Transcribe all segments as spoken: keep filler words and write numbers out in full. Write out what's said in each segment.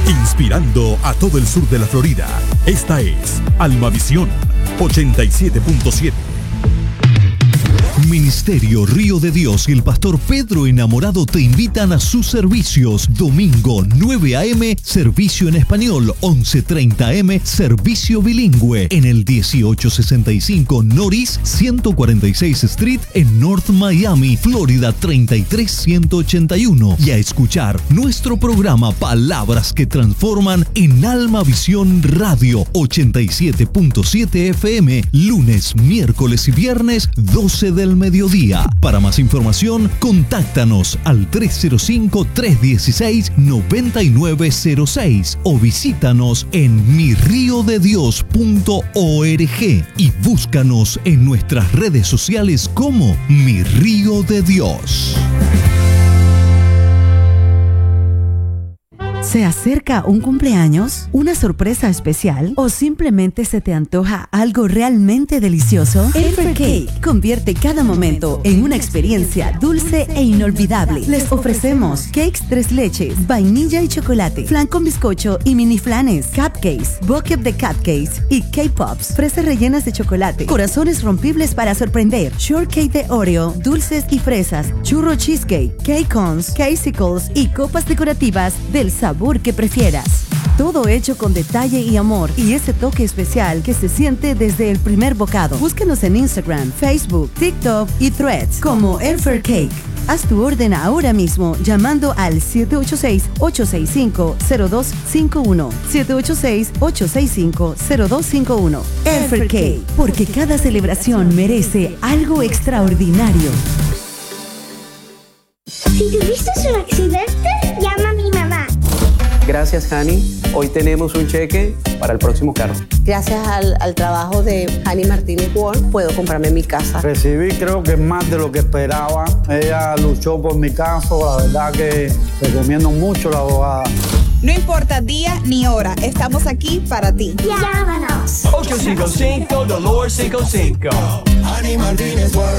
inspirando a todo el sur de la Florida. Esta es Almavisión ochenta y siete punto siete. Ministerio Río de Dios y el pastor Pedro Enamorado te invitan a sus servicios. Domingo nueve a.m. servicio en español, once treinta a.m. servicio bilingüe en el dieciocho sesenta y cinco Norris ciento cuarenta y seis Street en North Miami, Florida treinta y tres ciento ochenta y uno. Y a escuchar nuestro programa Palabras que Transforman en Alma Visión Radio ochenta y siete punto siete F M, lunes, miércoles y viernes doce del mediodía. Para más información, contáctanos al tres cero cinco, tres uno seis, nueve nueve cero seis o visítanos en mi río de dios punto org y búscanos en nuestras redes sociales como Mi Río de Dios. ¿Se acerca un cumpleaños, una sorpresa especial o simplemente se te antoja algo realmente delicioso? Elfer Cake convierte cada momento en una experiencia dulce e inolvidable. Les ofrecemos cakes tres leches, vainilla y chocolate, flan con bizcocho y mini flanes, cupcakes, bucket de cupcakes y K-Pops, fresas rellenas de chocolate, corazones rompibles para sorprender, shortcake de Oreo, dulces y fresas, churro cheesecake, cake cones, casicles y copas decorativas del sabor que prefieras. Todo hecho con detalle y amor y ese toque especial que se siente desde el primer bocado. Búsquenos en Instagram, Facebook, TikTok y Threads como Elfer Cake. Haz tu orden ahora mismo llamando al siete ocho seis, ocho seis cinco, cero dos cinco uno. siete ocho seis, ocho seis cinco, cero dos cinco uno. Elfer Cake, porque cada celebración merece algo extraordinario. Si tuviste un accidente, llama a mi mamá. Gracias, Hani. Hoy tenemos un cheque para el próximo carro. Gracias al, al trabajo de Hani Martínez Ward, puedo comprarme mi casa. Recibí creo que más de lo que esperaba. Ella luchó por mi caso. La verdad que recomiendo mucho a la abogada. No importa día ni hora, estamos aquí para ti. Llámanos. ocho cinco cinco, Dolor cinco cinco. Hani Martínez Ward.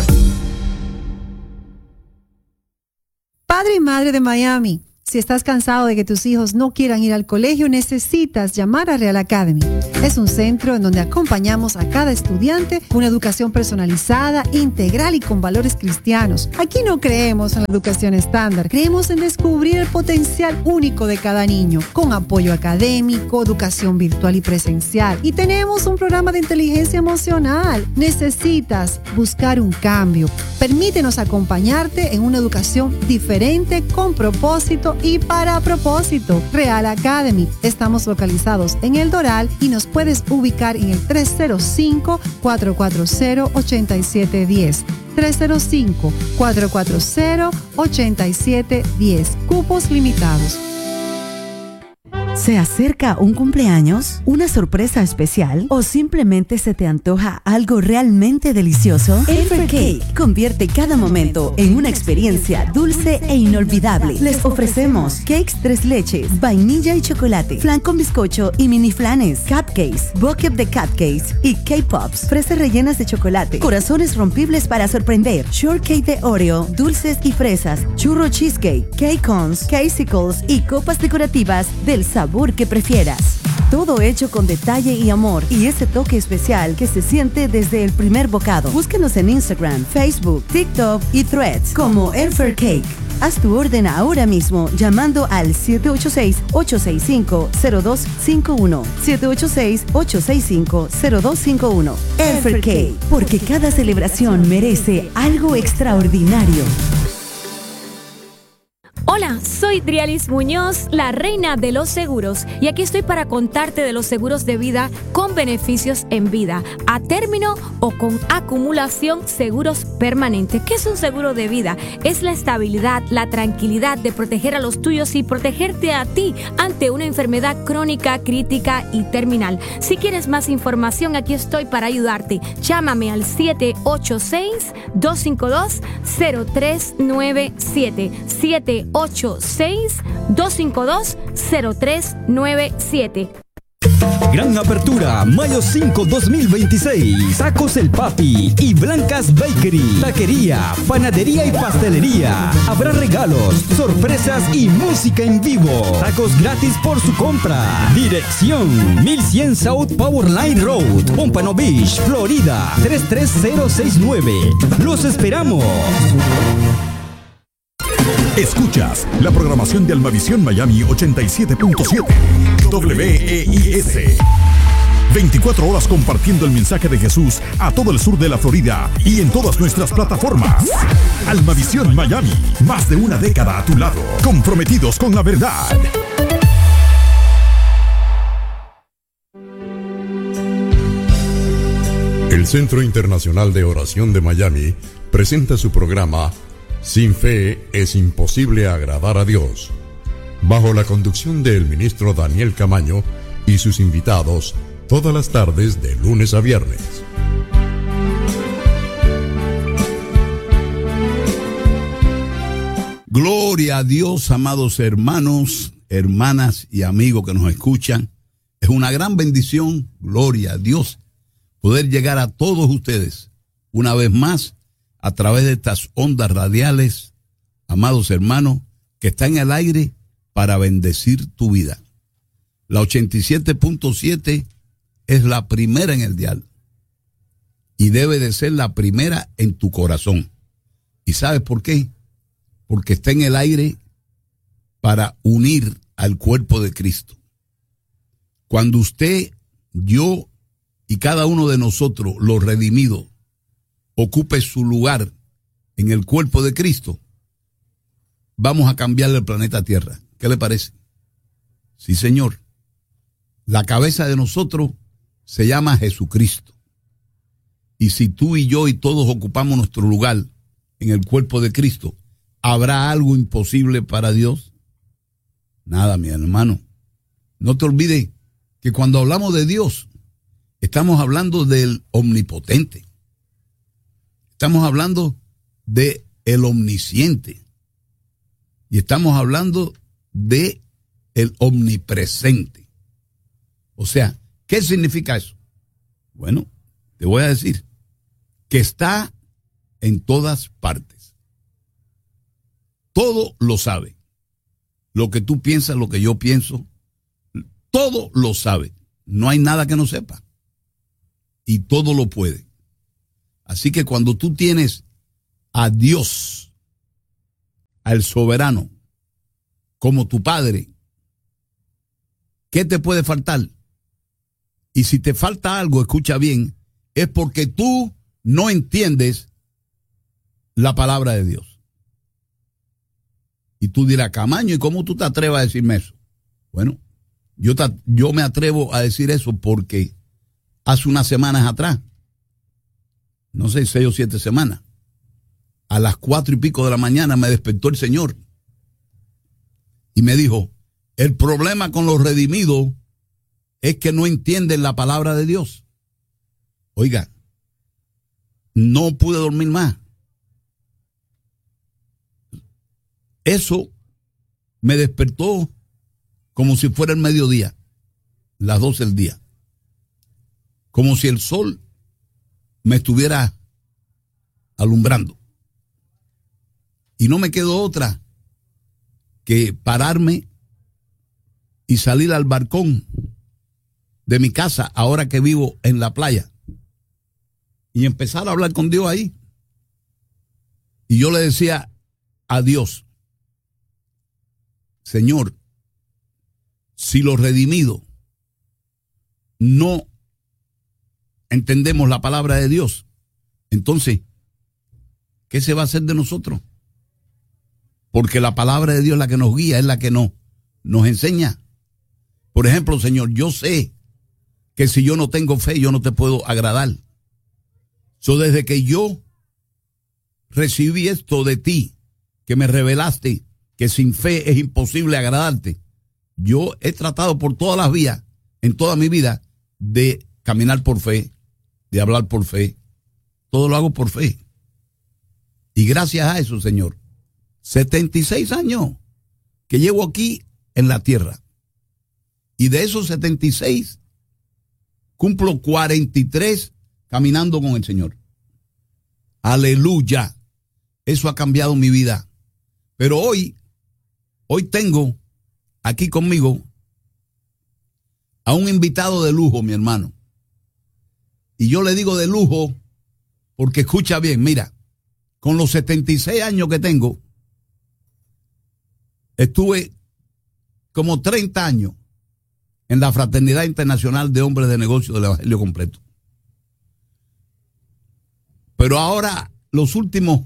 Padre y madre de Miami, si estás cansado de que tus hijos no quieran ir al colegio, necesitas llamar a Real Academy. Es un centro en donde acompañamos a cada estudiante con una educación personalizada, integral y con valores cristianos. Aquí no creemos en la educación estándar, creemos en descubrir el potencial único de cada niño, con apoyo académico, educación virtual y presencial. Y tenemos un programa de inteligencia emocional. Necesitas buscar un cambio. Permítenos acompañarte en una educación diferente, con propósito y para propósito. Real Academy. Estamos localizados en El Doral y nos puedes ubicar en el tres cero cinco, cuatro cuatro cero, ocho siete uno cero. tres cero cinco, cuatro cuatro cero, ocho siete uno cero. Cupos limitados. ¿Se acerca un cumpleaños, una sorpresa especial o simplemente se te antoja algo realmente delicioso? Elfer Cake convierte cada momento en una experiencia dulce e inolvidable. Les ofrecemos cakes tres leches, vainilla y chocolate, flan con bizcocho y mini flanes, cupcakes, bucket de cupcakes y K-Pops, fresas rellenas de chocolate, corazones rompibles para sorprender, shortcake de Oreo, dulces y fresas, churro cheesecake, cake cones, casicles y copas decorativas del sabor que prefieras. Todo hecho con detalle y amor y ese toque especial que se siente desde el primer bocado. Búsquenos en Instagram, Facebook, TikTok y Threads como Elfer Cake. Haz tu orden ahora mismo llamando al siete ocho seis, ocho seis cinco, cero dos cinco uno. siete ocho seis, ocho seis cinco, cero dos cinco uno. Elfer Cake, porque cada celebración merece algo extraordinario. Hola, soy Drialis Muñoz, la reina de los seguros, y aquí estoy para contarte de los seguros de vida con beneficios en vida, a término o con acumulación, seguros permanentes. ¿Qué es un seguro de vida? Es la estabilidad, la tranquilidad de proteger a los tuyos y protegerte a ti ante una enfermedad crónica, crítica y terminal. Si quieres más información, aquí estoy para ayudarte. Llámame al siete ocho seis, dos cinco dos, cero tres nueve siete. siete ocho seis, dos cinco dos, cero tres nueve siete. Gran apertura, mayo cinco, dos mil veintiséis. Tacos El Papi y Blancas Bakery. Taquería, panadería y pastelería. Habrá regalos, sorpresas y música en vivo. Tacos gratis por su compra. Dirección: mil cien South Powerline Road, Pompano Beach, Florida, tres tres cero seis nueve. ¡Los esperamos! Escuchas la programación de Almavisión Miami ochenta y siete punto siete W E I S. veinticuatro horas compartiendo el mensaje de Jesús a todo el sur de la Florida y en todas nuestras plataformas. Almavisión Miami, más de una década a tu lado, comprometidos con la verdad. El Centro Internacional de Oración de Miami presenta su programa Sin Fe es Imposible Agradar a Dios, bajo la conducción del ministro Daniel Camaño y sus invitados, todas las tardes de lunes a viernes. Gloria a Dios, amados hermanos, hermanas y amigos que nos escuchan. Es una gran bendición, gloria a Dios, poder llegar a todos ustedes una vez más a través de estas ondas radiales, amados hermanos, que están en el aire para bendecir tu vida. La ochenta y siete punto siete es la primera en el dial y debe de ser la primera en tu corazón. ¿Y sabes por qué? Porque está en el aire para unir al cuerpo de Cristo. Cuando usted, yo y cada uno de nosotros, los redimidos, ocupe su lugar en el cuerpo de Cristo, vamos a cambiarle el planeta Tierra. ¿Qué le parece? Sí, señor. La cabeza de nosotros se llama Jesucristo. Y si tú y yo y todos ocupamos nuestro lugar en el cuerpo de Cristo, ¿habrá algo imposible para Dios? Nada, mi hermano. No te olvides que cuando hablamos de Dios, estamos hablando del omnipotente. Estamos hablando de el omnisciente. Y estamos hablando de el omnipresente. O sea, ¿qué significa eso? Bueno, te voy a decir que está en todas partes. Todo lo sabe. Lo que tú piensas, lo que yo pienso, todo lo sabe. No hay nada que no sepa. Y todo lo puede. Así que cuando tú tienes a Dios, al soberano, como tu padre, ¿qué te puede faltar? Y si te falta algo, escucha bien, es porque tú no entiendes la palabra de Dios. Y tú dirás, Camaño, ¿y cómo tú te atreves a decirme eso? Bueno, yo, te, yo me atrevo a decir eso porque hace unas semanas atrás, no sé, seis o siete semanas, a las cuatro y pico de la mañana me despertó el Señor y me dijo, el problema con los redimidos es que no entienden la palabra de Dios. Oiga, no pude dormir más. Eso me despertó como si fuera el mediodía, las doce del día. Como si el sol me estuviera alumbrando. Y no me quedó otra que pararme y salir al balcón de mi casa, ahora que vivo en la playa, y empezar a hablar con Dios ahí. Y yo le decía a Dios, Señor, si los redimidos no entendemos la palabra de Dios, entonces, ¿qué se va a hacer de nosotros? Porque la palabra de Dios es la que nos guía, es la que nos, nos enseña. Por ejemplo, Señor, yo sé que si yo no tengo fe, yo no te puedo agradar. So, desde que yo recibí esto de ti, que me revelaste que sin fe es imposible agradarte, yo he tratado por todas las vías, en toda mi vida, de caminar por fe, de hablar por fe. Todo lo hago por fe. Y gracias a eso, Señor, setenta y seis años que llevo aquí en la tierra. Y de esos setenta y seis, Cumplo cuarenta y tres caminando con el Señor. Aleluya. Eso ha cambiado mi vida. Pero hoy, hoy tengo aquí conmigo a un invitado de lujo, mi hermano. Y yo le digo de lujo porque escucha bien, mira, con los setenta y seis años que tengo, estuve como treinta años en la Fraternidad Internacional de Hombres de Negocios del Evangelio Completo. Pero ahora, los últimos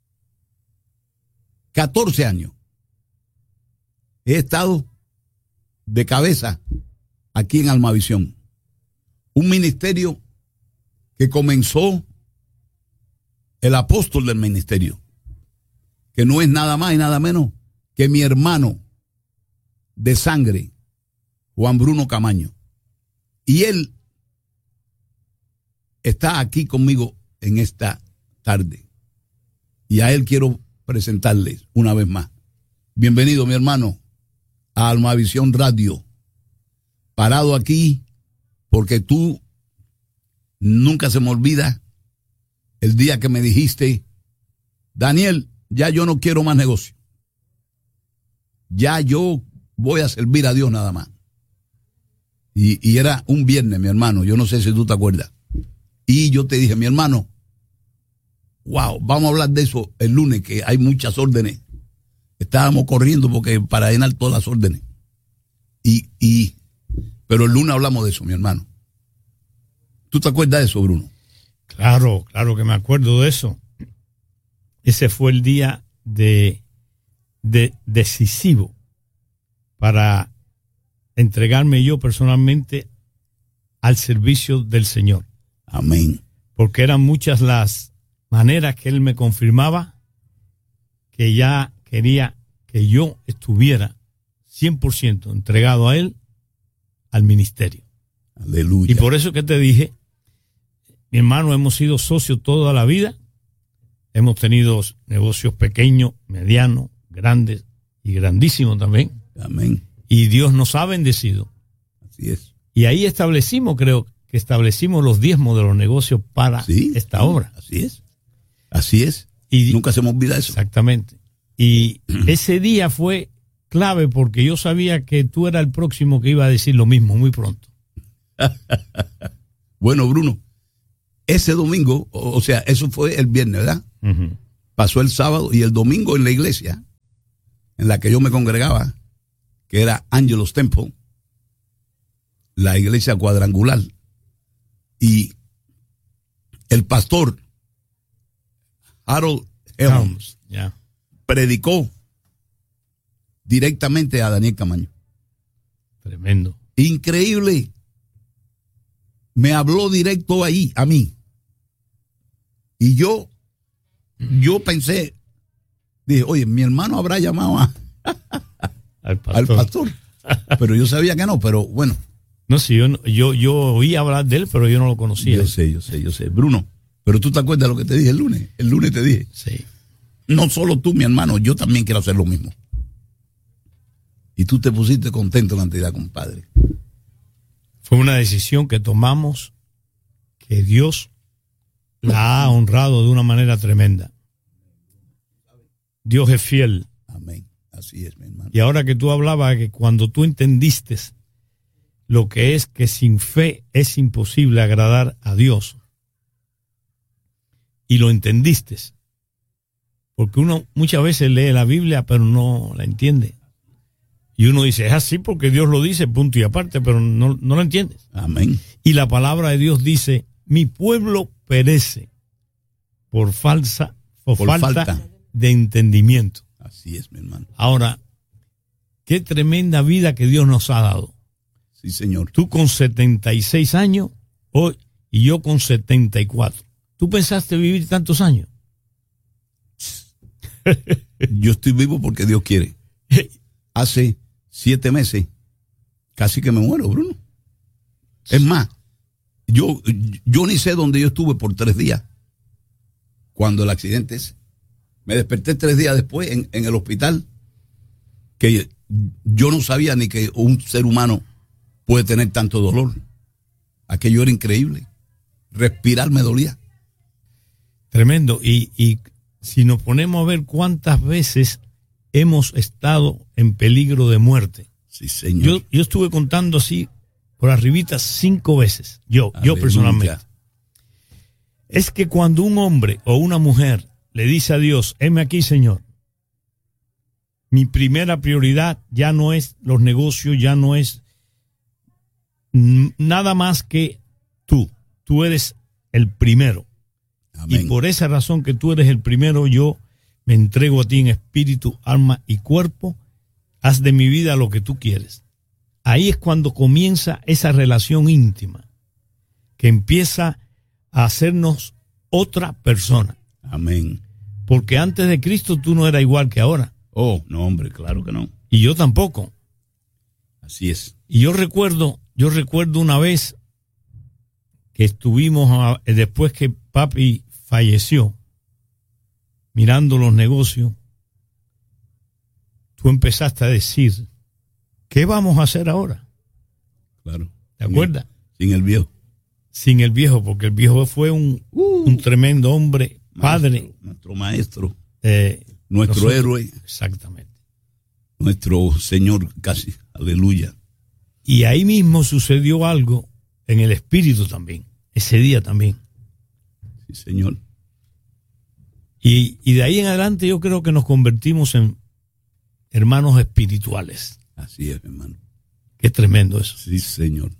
catorce años, he estado de cabeza aquí en Almavisión. Un ministerio que comenzó el apóstol del ministerio, que no es nada más y nada menos que mi hermano de sangre, Juan Bruno Camaño. Y él está aquí conmigo en esta tarde. Y a él quiero presentarles una vez más. Bienvenido, mi hermano, a Almavisión Radio. Parado aquí porque tú nunca se me olvida el día que me dijiste, Daniel, ya yo no quiero más negocio. Ya yo voy a servir a Dios nada más. Y, y era un viernes, mi hermano, yo no sé si tú te acuerdas. Y yo te dije, mi hermano, wow, vamos a hablar de eso el lunes, que hay muchas órdenes. Estábamos corriendo porque para llenar todas las órdenes. Y, y, pero el lunes hablamos de eso, mi hermano. ¿Tú te acuerdas de eso, Bruno? Claro, claro que me acuerdo de eso. Ese fue el día de, de decisivo para entregarme yo personalmente al servicio del Señor. Amén. Porque eran muchas las maneras que Él me confirmaba que ya quería que yo estuviera cien por ciento entregado a Él, al ministerio. Aleluya. Y por eso que te dije, mi hermano, hemos sido socios toda la vida. Hemos tenido negocios pequeños, medianos, grandes y grandísimos también. Amén. Y Dios nos ha bendecido. Así es. Y ahí establecimos, creo que establecimos los diezmos de los negocios para sí, esta sí, obra. Así es. Así es. Y nunca se me olvida eso. Exactamente. Y ese día fue clave porque yo sabía que tú eras el próximo que iba a decir lo mismo muy pronto. Bueno, Bruno, ese domingo, o sea, eso fue el viernes, ¿verdad? Uh-huh. Pasó el sábado y el domingo en la iglesia en la que yo me congregaba, que era Angelos Temple, la iglesia cuadrangular, y el pastor Harold Helms yeah. predicó directamente a Daniel Camaño. Tremendo. Increíble. Me habló directo ahí, a mí. Y yo, yo pensé, dije, oye, mi hermano habrá llamado a, al, pastor. al pastor. Pero yo sabía que no, pero bueno. No, sí, yo, yo, yo oí hablar de él, pero yo no lo conocía. Yo sé, yo sé, yo sé. Bruno, pero tú te acuerdas de lo que te dije el lunes. El lunes te dije. Sí. No solo tú, mi hermano, yo también quiero hacer lo mismo. Y tú te pusiste contento en la entidad, compadre. Fue una decisión que tomamos que Dios la ha honrado de una manera tremenda. Dios es fiel. Amén. Así es, mi hermano. Y ahora que tú hablabas que cuando tú entendiste lo que es que sin fe es imposible agradar a Dios, y lo entendiste, porque uno muchas veces lee la Biblia pero no la entiende. Y uno dice, es así porque Dios lo dice, punto y aparte, pero no, no lo entiendes. Amén. Y la palabra de Dios dice, mi pueblo perece por falsa o por falta, falta de entendimiento. Así es, mi hermano. Ahora, qué tremenda vida que Dios nos ha dado. Sí, señor. Tú con setenta y seis años hoy, y yo con setenta y cuatro. ¿Tú pensaste vivir tantos años? Yo estoy vivo porque Dios quiere. Hace siete meses casi que me muero, Bruno. Es más, yo, yo ni sé dónde yo estuve por tres días cuando el accidente es. Me desperté tres días después en, en el hospital, que yo no sabía ni que un ser humano puede tener tanto dolor. Aquello era increíble. Respirar me dolía. Tremendo. Y, y si nos ponemos a ver cuántas veces hemos estado en peligro de muerte. Sí, señor. Yo, yo estuve contando así por arribita cinco veces. Yo, Aleluya. yo personalmente. Es que cuando un hombre o una mujer le dice a Dios, heme aquí, Señor, mi primera prioridad ya no es los negocios, ya no es nada más que tú. Tú eres el primero. Amén. Y por esa razón que tú eres el primero, yo me entrego a ti en espíritu, alma y cuerpo. Haz de mi vida lo que tú quieres. Ahí es cuando comienza esa relación íntima que empieza a hacernos otra persona. Amén. Porque antes de Cristo tú no eras igual que ahora. Oh, no, hombre, claro que no. Y yo tampoco. Así es. Y yo recuerdo, yo recuerdo una vez que estuvimos, a, después que papi falleció, mirando los negocios, tú empezaste a decir, ¿qué vamos a hacer ahora? Claro. ¿Te acuerdas? Sin el viejo. Sin el viejo, porque el viejo fue un, uh, un tremendo hombre, padre. Maestro, nuestro maestro. Eh, nuestro nosotros, héroe. Exactamente. Nuestro Señor casi. Aleluya. Y ahí mismo sucedió algo en el espíritu también. Ese día también. Sí, Señor. Y, y de ahí en adelante yo creo que nos convertimos en hermanos espirituales. Así es, hermano. Qué tremendo eso. Sí, Señor.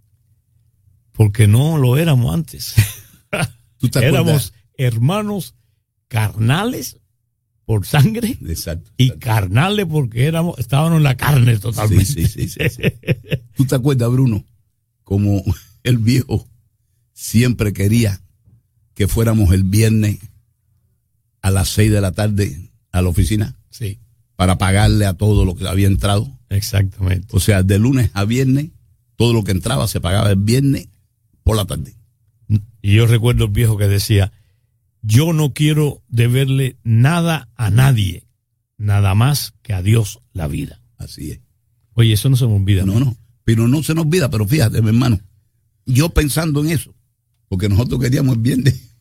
Porque no lo éramos antes. ¿Tú te éramos hermanos carnales por sangre. Exacto, exacto. Y carnales porque éramos, estábamos en la carne totalmente. Sí, sí, sí, sí, sí. ¿Tú te acuerdas, Bruno? Como el viejo siempre quería que fuéramos el viernes a las seis de la tarde a la oficina. Sí. Para pagarle a todo lo que había entrado. Exactamente. O sea, de lunes a viernes, todo lo que entraba se pagaba el viernes por la tarde. Y yo recuerdo el viejo que decía, yo no quiero deberle nada a nadie, nada más que a Dios la vida. Así es. Oye, eso no se me olvida. No, no, pero no se nos olvida, pero fíjate, mi hermano, yo pensando en eso, porque nosotros queríamos el viernes,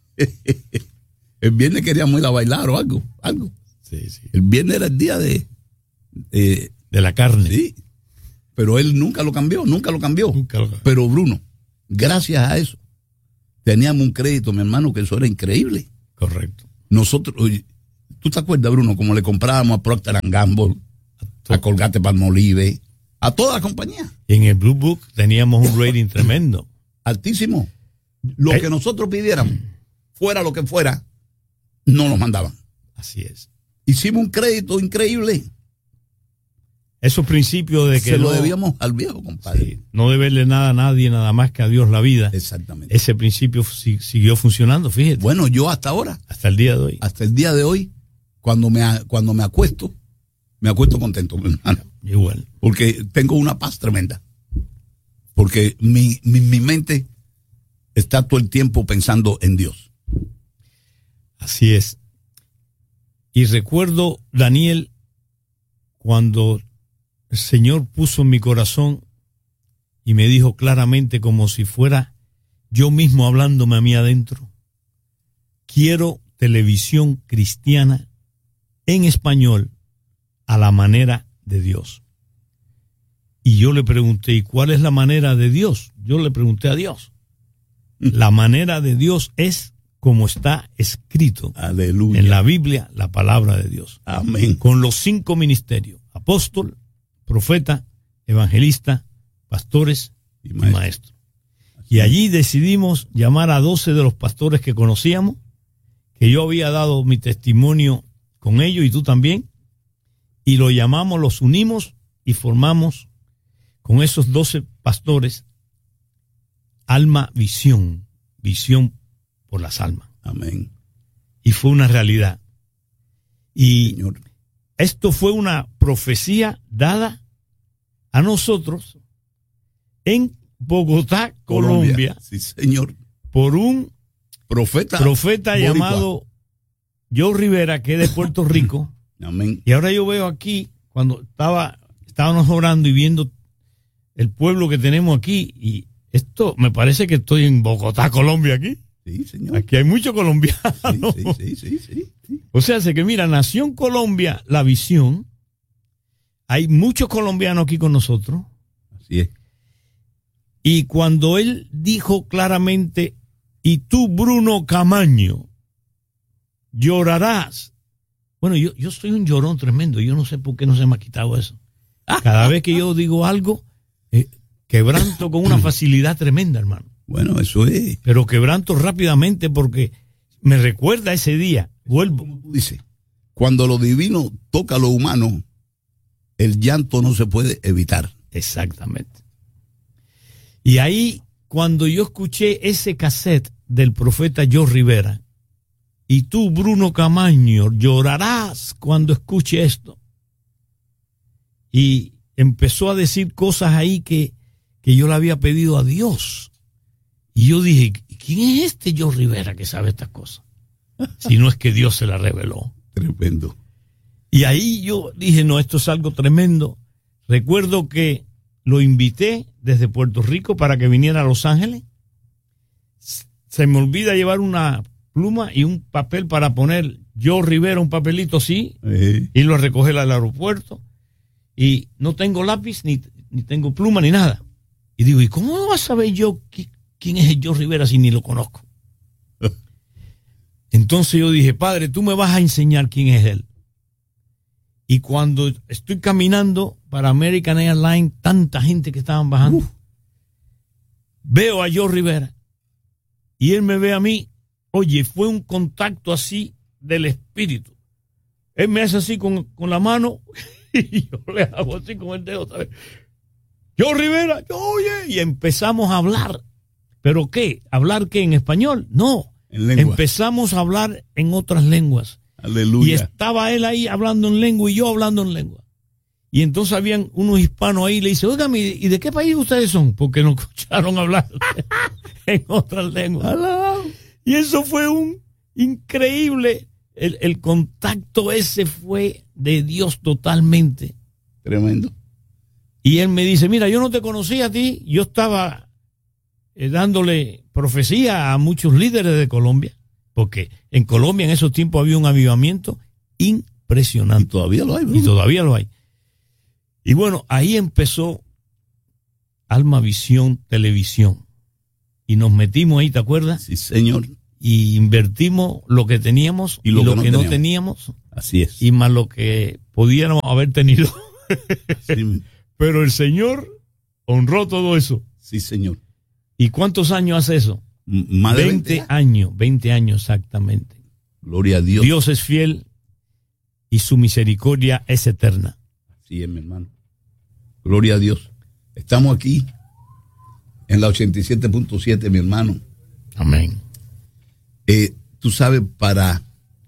el viernes queríamos ir a bailar o algo, algo. Sí, sí. El viernes era el día de... Eh, de la carne. Sí, pero él nunca lo cambió, nunca lo cambió. Nunca lo cambió. Pero Bruno, gracias a eso, teníamos un crédito, mi hermano, que eso era increíble. Correcto. Nosotros, oye, ¿tú te acuerdas, Bruno, como le comprábamos a Procter and Gamble, a, a Colgate Palmolive, a toda la compañía? En el Blue Book teníamos un rating tremendo. Altísimo. Lo ¿Eh? que nosotros pidiéramos, fuera lo que fuera, no nos mandaban. Así es. Hicimos un crédito increíble. Esos principios de que se no, lo debíamos al viejo, compadre. Sí, no deberle nada a nadie, nada más que a Dios la vida. Exactamente. Ese principio si, siguió funcionando, fíjate. Bueno, yo hasta ahora. Hasta el día de hoy. Hasta el día de hoy, cuando me, cuando me acuesto, me acuesto contento, mi hermano. Igual. Porque tengo una paz tremenda. Porque mi, mi, mi mente está todo el tiempo pensando en Dios. Así es. Y recuerdo, Daniel, cuando el Señor puso en mi corazón y me dijo claramente, como si fuera yo mismo hablándome a mí adentro, quiero televisión cristiana en español a la manera de Dios. Y yo le pregunté, ¿y cuál es la manera de Dios? Yo le pregunté a Dios. La manera de Dios es como está escrito. Aleluya. En la Biblia, la palabra de Dios. Amén. Con los cinco ministerios: apóstol, profeta, evangelista, pastores y maestro. y maestro. Y allí decidimos llamar a doce de los pastores que conocíamos, que yo había dado mi testimonio con ellos y tú también, y lo llamamos, los unimos y formamos con esos doce pastores Alma Visión, visión por las almas. Amén. Y fue una realidad. Y Señor, esto fue una profecía dada a nosotros en Bogotá, Colombia, Colombia. Sí, señor. Por un profeta, profeta llamado Joe Rivera, que es de Puerto Rico. Amén. Y ahora yo veo aquí, cuando estaba estábamos orando y viendo el pueblo que tenemos aquí, y esto me parece que estoy en Bogotá, Colombia, aquí. Sí, señor. Aquí hay muchos colombianos. Sí, sí, sí, sí, sí. O sea, sé que mira, nació en Colombia la visión. Hay muchos colombianos aquí con nosotros. Así es. Y cuando él dijo claramente, y tú, Bruno Camaño, llorarás. Bueno, yo, yo soy un llorón tremendo. Yo no sé por qué no se me ha quitado eso. Cada vez que yo digo algo, eh, quebranto con una facilidad tremenda, hermano. Bueno, eso es. Pero quebranto rápidamente porque me recuerda ese día. Vuelvo. Como tú dices, cuando lo divino toca lo humano, el llanto no se puede evitar. Exactamente. Y ahí, cuando yo escuché ese cassette del profeta Joe Rivera, y tú, Bruno Camaño, llorarás cuando escuche esto. Y empezó a decir cosas ahí que, que yo le había pedido a Dios. Y yo dije, ¿quién es este Joe Rivera que sabe estas cosas? Si no es que Dios se la reveló. Tremendo. Y ahí yo dije, no, esto es algo tremendo. Recuerdo que lo invité desde Puerto Rico para que viniera a Los Ángeles. Se me olvida llevar una pluma y un papel para poner Joe Rivera, un papelito así, Eh, y lo recoger al aeropuerto. Y no tengo lápiz, ni, ni tengo pluma, ni nada. Y digo, ¿y cómo no vas a saber yo qui- quién es el Joe Rivera si ni lo conozco? Entonces yo dije, Padre, tú me vas a enseñar quién es él. Y cuando estoy caminando para American Airlines, tanta gente que estaban bajando, uh, veo a Joe Rivera. Y él me ve a mí. Oye, fue un contacto así del espíritu. Él me hace así con, con la mano y yo le hago así con el dedo otra vez. Joe Rivera, yo, oye, y empezamos a hablar. ¿Pero qué? ¿Hablar qué? ¿En español? No. En lengua. Empezamos a hablar en otras lenguas. Aleluya. Y estaba él ahí hablando en lengua y yo hablando en lengua. Y entonces habían unos hispanos ahí y le dice, oigan, ¿y de qué país ustedes son? Porque nos escucharon hablar en otras lenguas. Y eso fue un increíble, el, el contacto ese fue de Dios totalmente. Tremendo. Y él me dice, mira, yo no te conocía a ti, yo estaba eh, dándole profecía a muchos líderes de Colombia, porque en Colombia en esos tiempos había un avivamiento impresionante. Y todavía lo hay, ¿verdad? Y todavía lo hay. Y bueno, ahí empezó Alma Visión Televisión. Y nos metimos ahí, ¿te acuerdas? Sí, señor. Y invertimos lo que teníamos y lo, y lo que, no, que no teníamos. teníamos. Así es. Y más lo que pudiéramos haber tenido. Sí. Pero el Señor honró todo eso. Sí, señor. ¿Y cuántos años hace eso? M- más de veinte, veinte años, veinte años exactamente. Gloria a Dios. Dios es fiel y su misericordia es eterna. Sí, es, mi hermano. Gloria a Dios. Estamos aquí en la ochenta y siete punto siete, mi hermano. Amén. Eh, tú sabes, para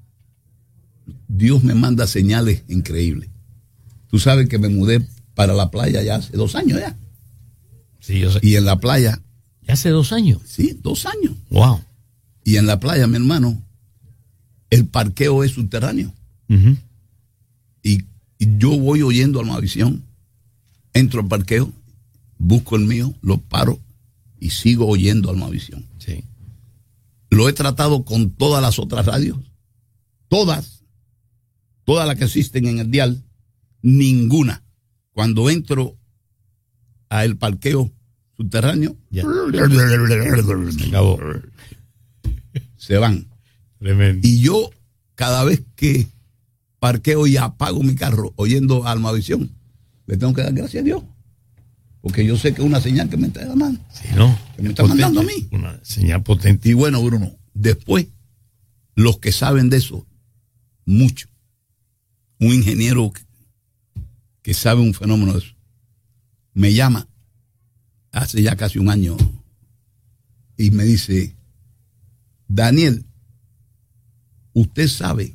Dios me manda señales increíbles. Tú sabes que me mudé para la playa ya hace dos años ya. Sí, yo sé. Y en la playa. ¿Ya hace dos años? Sí, dos años. Wow. Y en la playa, mi hermano, el parqueo es subterráneo. Uh-huh. Y, y yo voy oyendo Almavisión, entro al parqueo, busco el mío, lo paro y sigo oyendo Almavisión. Sí. Lo he tratado con todas las otras radios, todas, todas las que existen en el dial, ninguna. Cuando entro a el parqueo subterráneo, ya. Se acabó. Se van. Tremendo. Y yo, cada vez que parqueo y apago mi carro oyendo Almavisión, le tengo que dar gracias a Dios. Porque yo sé que es una señal que me está dando. Sí, ¿no? Que me está potente, mandando a mí. Una señal potente. Y bueno, Bruno, después, los que saben de eso, mucho. Un ingeniero que, que sabe un fenómeno de eso, me llama hace ya casi un año y me dice, Daniel, usted sabe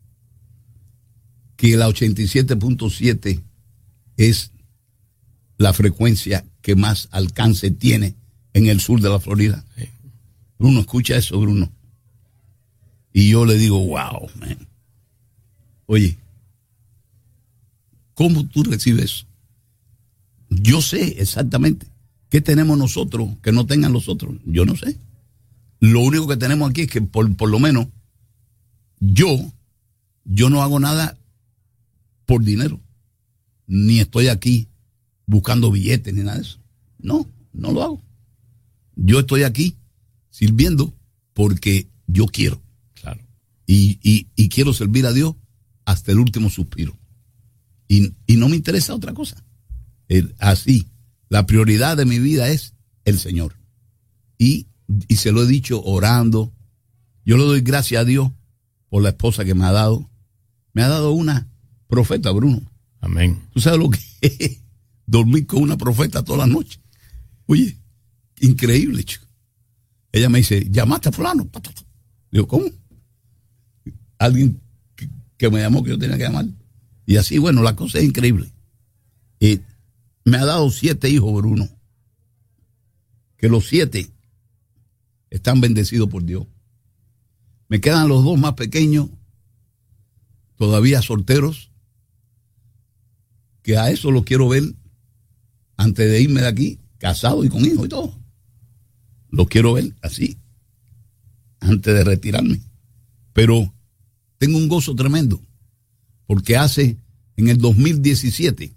que la ochenta y siete punto siete es la frecuencia que más alcance tiene en el sur de la Florida. Sí. Bruno, escucha eso, Bruno. Y yo le digo, wow, man. Oye, ¿cómo tú recibes eso? Yo sé exactamente ¿Qué tenemos nosotros que no tengan los otros? Yo no sé. Lo único que tenemos aquí es que por, por lo menos yo, yo no hago nada por dinero. Ni estoy aquí buscando billetes ni nada de eso. No, no lo hago. Yo estoy aquí sirviendo porque yo quiero. Claro. Y, y, y quiero servir a Dios hasta el último suspiro. Y, y no me interesa otra cosa. El, así, la prioridad de mi vida es el Señor. Y, y se lo he dicho orando. Yo le doy gracias a Dios por la esposa que me ha dado. Me ha dado una profeta, Bruno. Amén. ¿Tú sabes lo que es dormir con una profeta toda la noche? Oye, increíble, chico. Ella me dice, ¿llamaste a fulano? Digo, ¿cómo? Alguien que, que me llamó que yo tenía que llamar. Y así, bueno, la cosa es increíble. Y me ha dado siete hijos, Bruno. Que los siete están bendecidos por Dios. Me quedan los dos más pequeños, todavía solteros, que a eso lo quiero ver antes de irme de aquí, casado y con hijos y todo. Lo quiero ver así, antes de retirarme. Pero tengo un gozo tremendo, porque hace, en el dos mil diecisiete,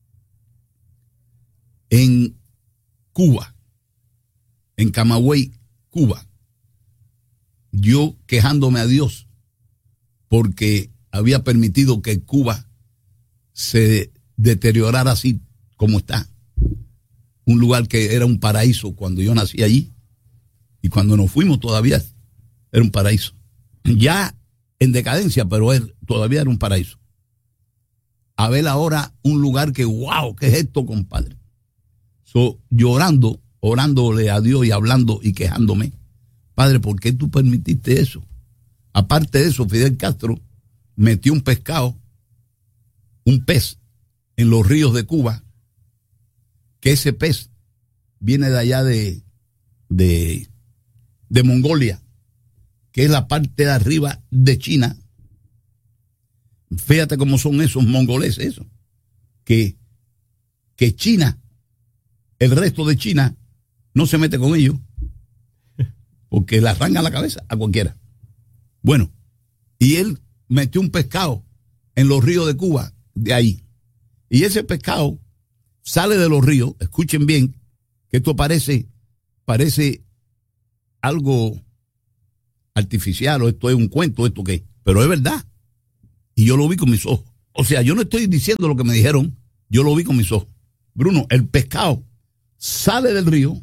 en Cuba, en Camagüey, Cuba, yo quejándome a Dios porque había permitido que Cuba se deteriorara así como está. Un lugar que era un paraíso cuando yo nací allí, y cuando nos fuimos todavía era un paraíso. Ya en decadencia, pero él todavía era un paraíso. A ver ahora un lugar que, wow, ¿qué es esto, compadre? So, llorando, orándole a Dios y hablando y quejándome. Padre, ¿por qué tú permitiste eso? Aparte de eso, Fidel Castro metió un pescado, un pez, en los ríos de Cuba, que ese pez viene de allá de, de, de Mongolia, que es la parte de arriba de China. Fíjate cómo son esos mongoleses, eso. Que, que China, el resto de China, no se mete con ellos, porque le arrancan la cabeza a cualquiera. Bueno, y él metió un pescado en los ríos de Cuba, de ahí. Y ese pescado sale de los ríos, escuchen bien, que esto parece, parece algo artificial, o esto es un cuento, esto qué, pero es verdad. Y yo lo vi con mis ojos. O sea, yo no estoy diciendo lo que me dijeron, yo lo vi con mis ojos. Bruno, el pescado sale del río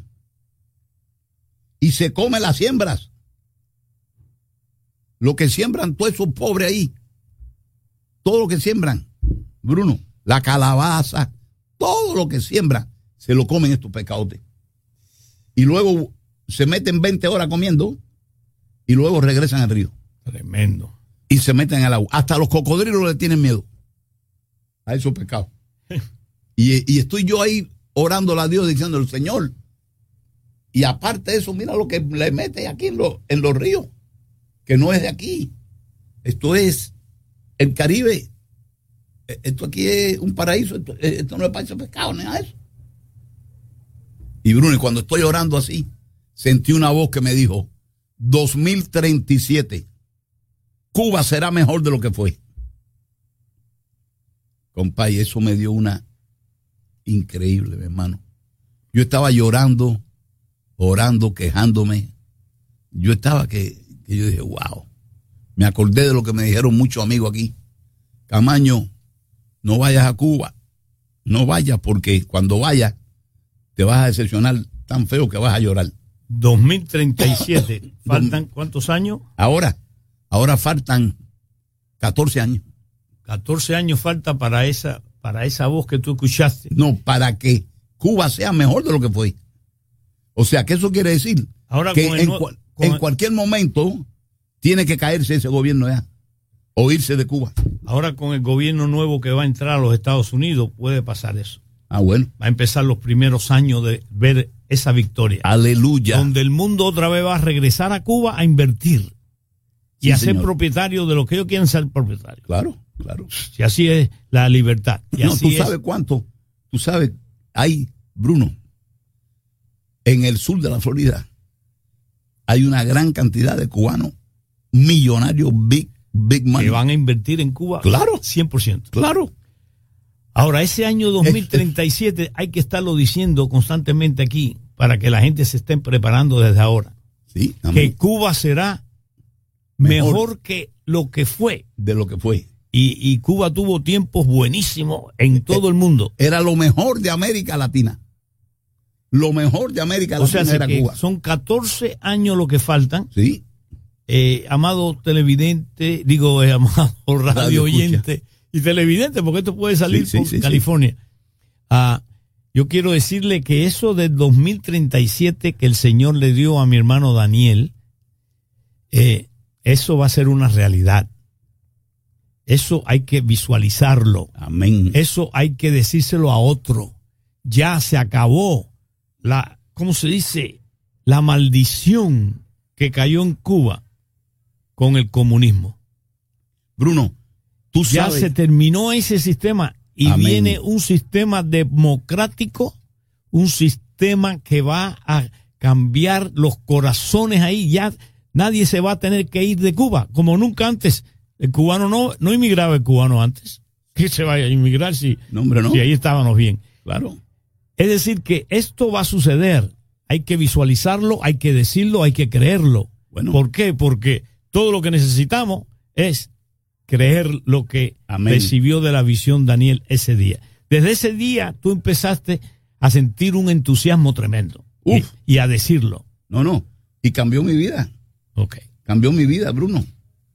y se come las siembras. Lo que siembran todos esos pobres ahí, todo lo que siembran, Bruno, la calabaza, todo lo que siembran, se lo comen estos pescadotes. Y luego se meten veinte horas comiendo y luego regresan al río. Tremendo. Y se meten al agua. Hasta los cocodrilos le tienen miedo a esos pescados. y, y estoy yo ahí orándole a Dios diciendo, Señor, y aparte de eso, mira lo que le mete aquí en, lo, en los ríos, que no es de aquí. Esto es el Caribe. Esto aquí es un paraíso. Esto, esto no es paraíso de pescado, ni nada de eso. Y Bruno, cuando estoy orando así, sentí una voz que me dijo, dos mil treinta y siete, Cuba será mejor de lo que fue. Compadre, eso me dio una increíble, mi hermano. Yo estaba llorando, orando, quejándome. Yo estaba que, que yo dije, wow. Me acordé de lo que me dijeron muchos amigos aquí. Camaño, no vayas a Cuba. No vayas porque cuando vayas te vas a decepcionar tan feo que vas a llorar. dos mil treinta y siete. ¿Faltan cuántos años? Ahora, ahora faltan catorce años. catorce años falta para esa, para esa voz que tú escuchaste. No, para que Cuba sea mejor de lo que fue. O sea, que eso quiere decir ahora que con en, no, cu- con en el, cualquier momento tiene que caerse ese gobierno ya, o irse de Cuba. Ahora con el gobierno nuevo que va a entrar a los Estados Unidos puede pasar eso. Ah, bueno. Va a empezar los primeros años de ver esa victoria. Aleluya. Donde el mundo otra vez va a regresar a Cuba a invertir y Sí, a ser señor. propietario de lo que ellos quieren ser propietarios. Claro, claro. Y así es la libertad. Y No, así tú es. sabes cuánto, tú sabes, hay, Bruno, en el sur de la Florida hay una gran cantidad de cubanos millonarios, big, big money. Que van a invertir en Cuba. Claro. cien por ciento. Claro. Ahora, ese año dos mil treinta y siete hay que estarlo diciendo constantemente aquí para que la gente se esté preparando desde ahora. Sí, que Cuba será mejor, mejor que lo que fue. De lo que fue. Y, y Cuba tuvo tiempos buenísimos en todo el mundo. Era lo mejor de América Latina. Lo mejor de América Latina o sea, era que Cuba. Son catorce años lo que faltan. Sí. Eh, amado televidente, digo, eh, amado radio, radio oyente y televidente, porque esto puede salir sí, por sí, sí, California. Sí. Ah, yo quiero decirle que eso del dos mil treinta y siete que el Señor le dio a mi hermano Daniel, eh, eso va a ser una realidad. Eso hay que visualizarlo. Amén. Eso hay que decírselo a otro. Ya se acabó la, ¿cómo se dice? La maldición que cayó en Cuba con el comunismo. Bruno, tú ya sabes. Se terminó ese sistema y Amén. Viene un sistema democrático, un sistema que va a cambiar los corazones ahí. Ya nadie se va a tener que ir de Cuba, como nunca antes. El cubano no, no inmigraba el cubano antes. Que se vaya a inmigrar si, no, hombre, no. si ahí estábamos bien. Claro. Es decir, que esto va a suceder. Hay que visualizarlo, hay que decirlo, hay que creerlo. Bueno. ¿Por qué? Porque todo lo que necesitamos es creer lo que Amén. Recibió de la visión Daniel ese día. Desde ese día tú empezaste a sentir un entusiasmo tremendo. Uf. Y, y a decirlo. No, no. Y cambió mi vida. Ok. Cambió mi vida, Bruno.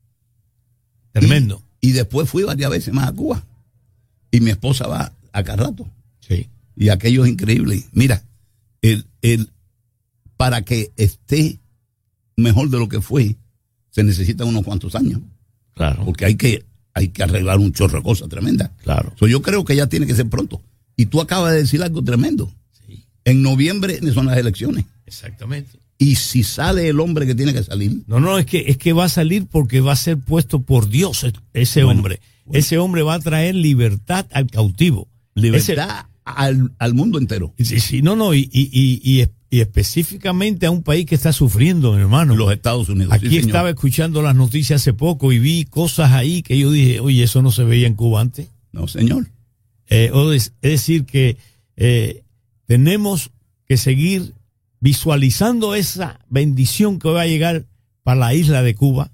Tremendo. Y, y después fui varias veces más a Cuba. Y mi esposa va a cada rato. Sí. Y aquello es increíble. Mira, el, el, para que esté mejor de lo que fue, se necesitan unos cuantos años. Claro. Porque hay que, hay que arreglar un chorro de cosas tremendas. Claro. So, yo creo que ya tiene que ser pronto. Y tú acabas de decir algo tremendo. Sí. En noviembre son las elecciones. Exactamente. Y si sale el hombre que tiene que salir. No, no, es que, es que va a salir porque va a ser puesto por Dios ese bueno, hombre. Bueno. Ese hombre va a traer libertad al cautivo. Libertad ese, al, al mundo entero. Sí, sí, no, no, y, y, y, y específicamente a un país que está sufriendo, mi hermano. Los Estados Unidos. Aquí sí, estaba señor. escuchando las noticias hace poco y vi cosas ahí que yo dije, oye, eso no se veía en Cuba antes. No, señor. Eh, es, es decir que eh, tenemos que seguir visualizando esa bendición que va a llegar para la isla de Cuba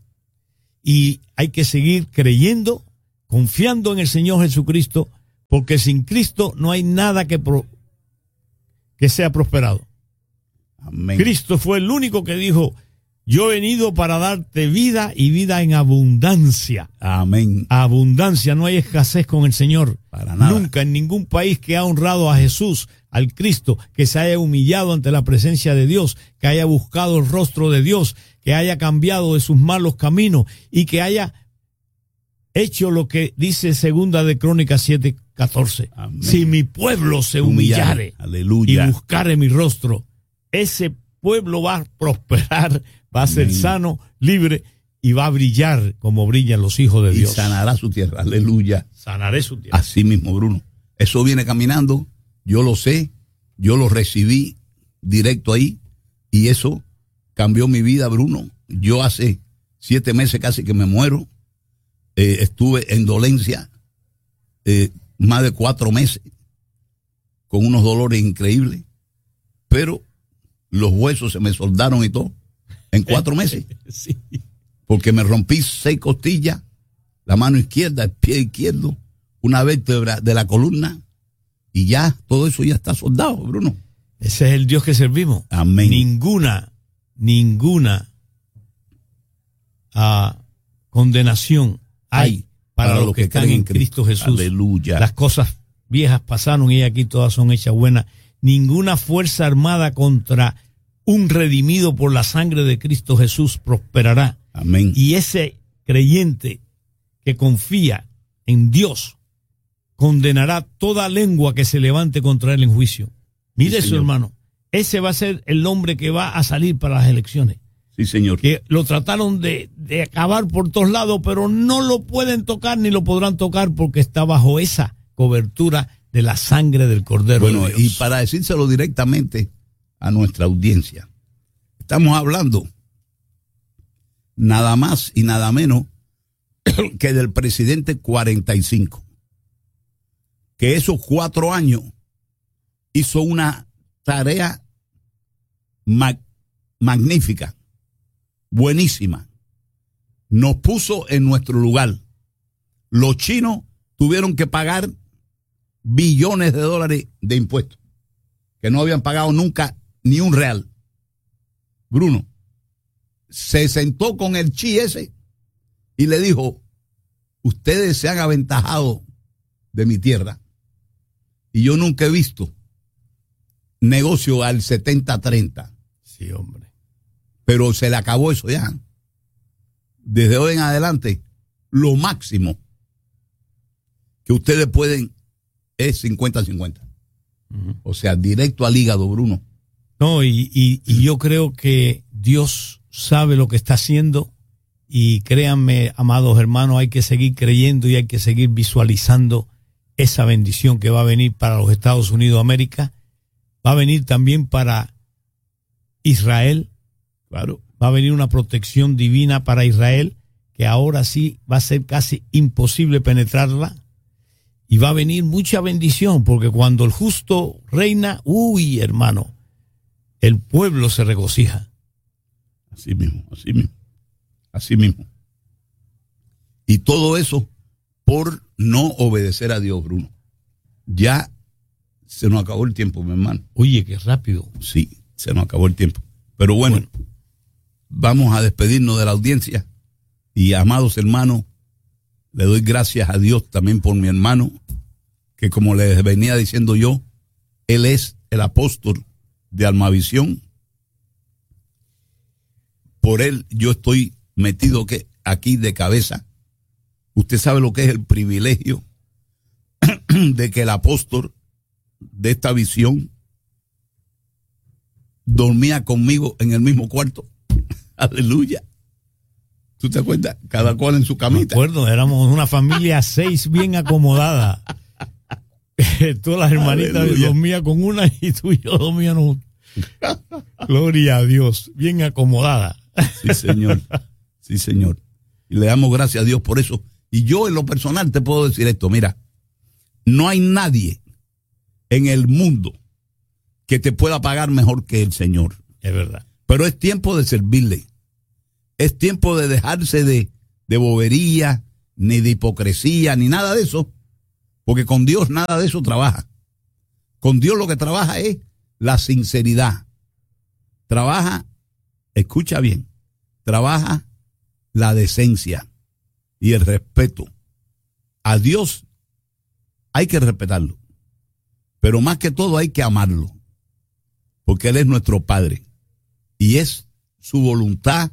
y hay que seguir creyendo, confiando en el Señor Jesucristo, porque sin Cristo no hay nada que, pro, que sea prosperado. Amén. Cristo fue el único que dijo, yo he venido para darte vida y vida en abundancia. Amén. Abundancia, no hay escasez con el Señor. Para nada. Nunca en ningún país que ha honrado a Jesús, al Cristo, que se haya humillado ante la presencia de Dios, que haya buscado el rostro de Dios, que haya cambiado de sus malos caminos y que haya hecho lo que dice segunda de Crónicas siete catorce. Amén. Si mi pueblo se humillare, aleluya, y buscare mi rostro, ese pueblo va a prosperar, va a ser Amén. Sano, libre y va a brillar como brillan los hijos de Dios. Y sanará su tierra, aleluya. Sanaré su tierra. Así mismo, Bruno. Eso viene caminando, yo lo sé, yo lo recibí directo ahí y eso cambió mi vida, Bruno. Yo hace siete meses casi que me muero, eh, estuve en dolencia eh, más de cuatro meses con unos dolores increíbles, pero los huesos se me soldaron y todo en cuatro meses. Sí. Porque me rompí seis costillas, la mano izquierda, el pie izquierdo, una vértebra de la columna y ya todo eso ya está soldado, Bruno. Ese es el Dios que servimos. Amén. Ninguna, ninguna uh, condenación hay, hay para, para los que, que están en Cristo, Cristo Jesús. Aleluya. Las cosas viejas pasaron y aquí todas son hechas buenas. Ninguna fuerza armada contra un redimido por la sangre de Cristo Jesús prosperará. Amén. Y ese creyente que confía en Dios condenará toda lengua que se levante contra él en juicio. Mire sí, eso, hermano. Ese va a ser el hombre que va a salir para las elecciones. Sí, señor. Que lo trataron de, de acabar por todos lados, pero no lo pueden tocar ni lo podrán tocar porque está bajo esa cobertura de la sangre del Cordero bueno, de Dios. Y para decírselo directamente a nuestra audiencia. Estamos hablando nada más y nada menos que del presidente cuarenta y cinco, que esos cuatro años hizo una tarea mag- magnífica, buenísima. Nos puso en nuestro lugar. Los chinos tuvieron que pagar billones de dólares de impuestos, que no habían pagado nunca ni un real. Bruno se sentó con el chi ese y le dijo: ustedes se han aventajado de mi tierra y yo nunca he visto negocio al setenta treinta. Sí, hombre. Pero se le acabó eso ya. Desde hoy en adelante, lo máximo que ustedes pueden es cincuenta cincuenta. Uh-huh. O sea, directo al hígado, Bruno. No, y, y, y yo creo que Dios sabe lo que está haciendo, y créanme, amados hermanos, hay que seguir creyendo y hay que seguir visualizando esa bendición que va a venir para los Estados Unidos de América. Va a venir también para Israel. Claro. Va a venir una protección divina para Israel, que ahora sí va a ser casi imposible penetrarla. Y va a venir mucha bendición, porque cuando el justo reina, uy, hermano, el pueblo se regocija. Así mismo, así mismo, así mismo. Y todo eso por no obedecer a Dios, Bruno. Ya se nos acabó el tiempo, mi hermano. Oye, qué rápido. Sí, se nos acabó el tiempo. Pero bueno, bueno, vamos a despedirnos de la audiencia. Y amados hermanos, le doy gracias a Dios también por mi hermano, que como les venía diciendo yo, él es el apóstol de Almavisión. Por él yo estoy metido que aquí de cabeza. Usted sabe lo que es el privilegio de que el apóstol de esta visión dormía conmigo en el mismo cuarto. Aleluya. ¿Tú te acuerdas? Cada cual en su camita. Me acuerdo, éramos una familia seis bien acomodada. Todas las hermanitas Aleluya. Dormían con una y tú y yo dormíamos. Gloria a Dios, bien acomodada. Sí, señor. Sí, señor. Y le damos gracias a Dios por eso. Y yo en lo personal te puedo decir esto, mira, no hay nadie en el mundo que te pueda pagar mejor que el Señor. Es verdad. Pero es tiempo de servirle. Es tiempo de dejarse de, de bobería, ni de hipocresía, ni nada de eso. Porque con Dios nada de eso trabaja. Con Dios lo que trabaja es la sinceridad. Trabaja, escucha bien, trabaja la decencia y el respeto. A Dios hay que respetarlo. Pero más que todo hay que amarlo. Porque Él es nuestro Padre. Y es su voluntad,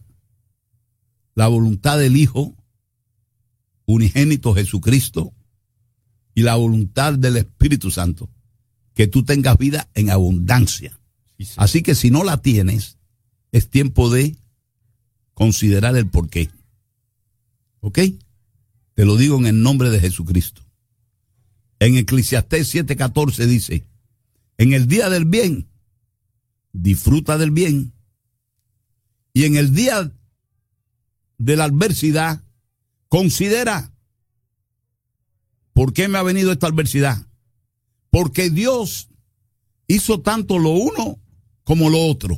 la voluntad del Hijo unigénito Jesucristo y la voluntad del Espíritu Santo, que tú tengas vida en abundancia. Sí, sí. Así que si no la tienes, es tiempo de considerar el porqué. ¿Ok? Te lo digo en el nombre de Jesucristo. En Eclesiastés siete catorce dice: en el día del bien, disfruta del bien, y en el día de la adversidad, considera: ¿por qué me ha venido esta adversidad? Porque Dios hizo tanto lo uno como lo otro.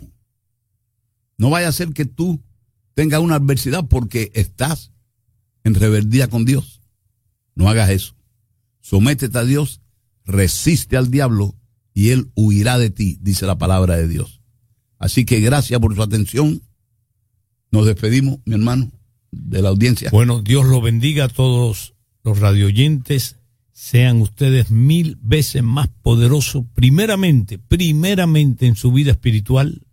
No vaya a ser que tú tengas una adversidad porque estás en rebeldía con Dios. No hagas eso. Sométete a Dios, resiste al diablo y él huirá de ti, dice la palabra de Dios. Así que gracias por su atención. Nos despedimos, mi hermano, de la audiencia. Bueno, Dios los bendiga a todos los radioyentes. Sean ustedes mil veces más poderosos, primeramente, primeramente en su vida espiritual,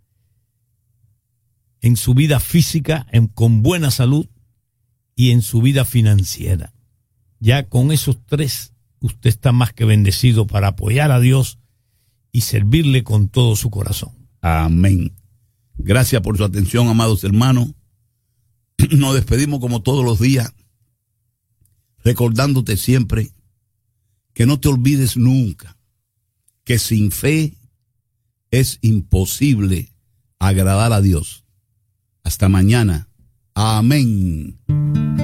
en su vida física, en, con buena salud y en su vida financiera. Ya con esos tres, usted está más que bendecido para apoyar a Dios y servirle con todo su corazón. Amén. Gracias por su atención, amados hermanos. Nos despedimos como todos los días, recordándote siempre que no te olvides nunca que sin fe es imposible agradar a Dios. Hasta mañana. Amén.